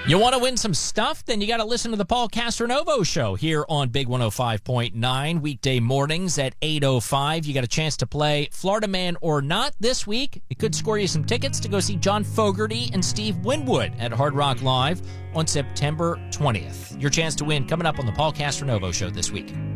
You want to win some stuff? Then you got to listen to the Paul Castronovo Show here on Big 105.9, weekday mornings at 8:05. You got a chance to play Florida Man or Not this week. It could score you some tickets to go see John Fogerty and Steve Winwood at Hard Rock Live on September 20th. Your chance to win coming up on the Paul Castronovo Show this week.